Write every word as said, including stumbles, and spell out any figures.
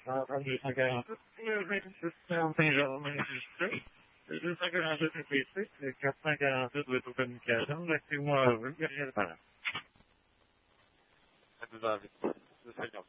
en deux cent quarante-huit, le vingt-six Saint-Germain enregistré, le deux cent quarante-huit R P C, le quatre cent quarante-huit Rétro-communication, active-moi un vœu, il n'y a rien de parlant. À deux heures vite. deux secondes.